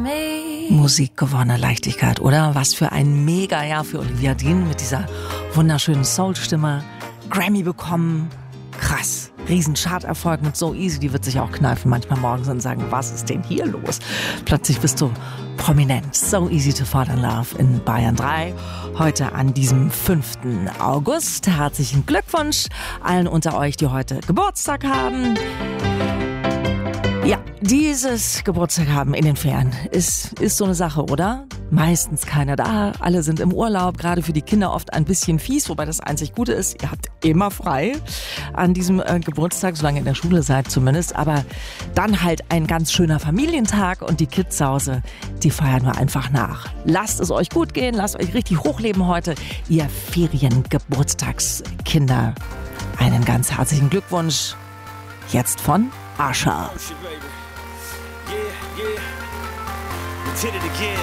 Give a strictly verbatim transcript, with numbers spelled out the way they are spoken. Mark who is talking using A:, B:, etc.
A: Musik gewonnene Leichtigkeit, oder? Was für ein Mega-Jahr für Olivia Dean mit dieser wunderschönen Soul-Stimme. Grammy bekommen. Krass. Riesen Charterfolg mit So Easy. Die wird sich auch kneifen manchmal morgens und sagen, was ist denn hier los? Plötzlich bist du prominent. So Easy to Fall in Love in Bayern drei. Heute an diesem fünften August. Herzlichen Glückwunsch allen unter euch, die heute Geburtstag haben. Ja, dieses Geburtstag haben in den Ferien ist, ist so eine Sache, oder? Meistens keiner da, alle sind im Urlaub, gerade für die Kinder oft ein bisschen fies, wobei das einzig Gute ist, ihr habt immer frei an diesem äh, Geburtstag, solange ihr in der Schule seid zumindest, aber dann halt ein ganz schöner Familientag und die Kids zu Hause, die feiern wir einfach nach. Lasst es euch gut gehen, lasst euch richtig hochleben heute, ihr Ferien-Geburtstagskinder. Einen ganz herzlichen Glückwunsch, jetzt von Usher.
B: Yeah, yeah. We did it again.